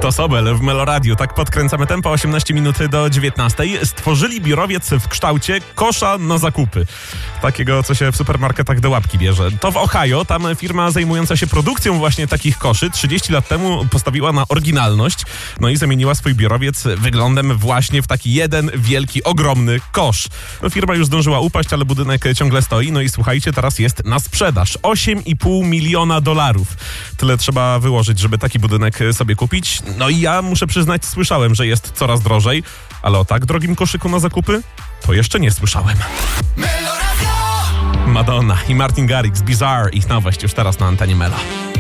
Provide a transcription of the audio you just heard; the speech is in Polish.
To Sobel w Meloradiu. Tak podkręcamy tempo, 18 minut do 19. Stworzyli biurowiec w kształcie kosza na zakupy. Takiego, co się w supermarketach do łapki bierze. To w Ohio, tam firma zajmująca się produkcją właśnie takich koszy 30 lat temu postawiła na oryginalność, no i zamieniła swój biurowiec wyglądem właśnie w taki jeden wielki, ogromny kosz. No, firma już zdążyła upaść, ale budynek ciągle stoi. No i słuchajcie, teraz jest na sprzedaż. $8,5 miliona. Tyle trzeba wyłożyć, żeby taki budynek sobie kupić. No i ja muszę przyznać, słyszałem, że jest coraz drożej, ale o tak drogim koszyku na zakupy to jeszcze nie słyszałem. Madonna i Martin Garrix, Bizarre, ich nowość już teraz na antenie Melo.